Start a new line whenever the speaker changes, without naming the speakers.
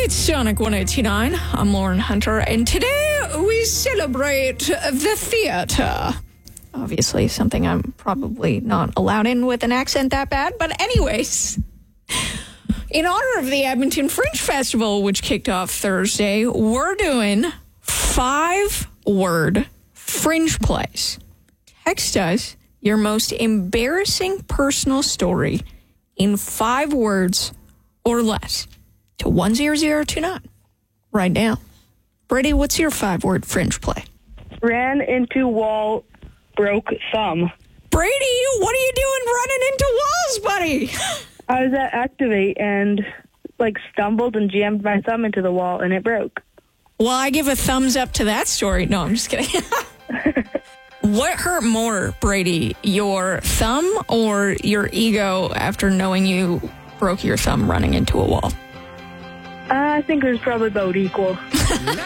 It's Sonic 189. I'm Lauren Hunter, and today we celebrate the theater. Obviously, something I'm probably not allowed in with an accent that bad, but anyways, in honor of the Edmonton Fringe Festival, which kicked off Thursday, we're doing 5-word fringe plays. Text us your most embarrassing personal story in 5 words or less to 10029 right now. Brady, what's your 5-word fringe play?
Ran into wall, broke thumb.
Brady, what are you doing running into walls, buddy?
I was at Activate and stumbled and jammed my thumb into the wall and it broke.
Well, I give a thumbs up to that story. No, I'm just kidding. What hurt more, Brady, your thumb or your ego after knowing you broke your thumb running into a wall?
I think it was probably about equal.